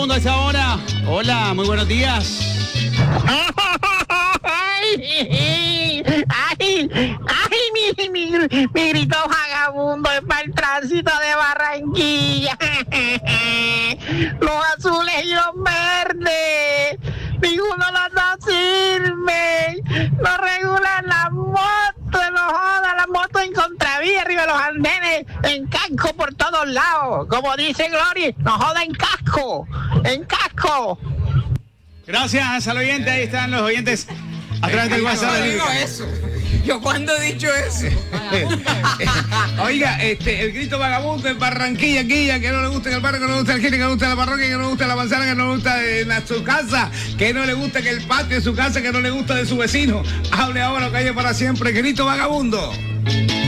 A esa hora. Hola, muy buenos días. Mi grito vagabundo es para el tránsito de Barranquilla. Los azules y los verdes, ninguno de los dos sirve. No regulan las motos, no jodan las motos en contravía, arriba de los andenes, en casco por todos lados. Como dice Glory, no joda en casco, en casco. Gracias al oyente, ahí están los oyentes a través del WhatsApp. No digo eso. ¿Yo cuándo he dicho eso? Oiga, el grito vagabundo en Barranquilla, que no le gusta en el barrio, que no le gusta el gine, que no le gusta la parroquia, que no le gusta la manzana, que no le gusta en su casa, que no le gusta que el patio de su casa, que no le gusta de su vecino. Hable ahora, calle para siempre, grito vagabundo.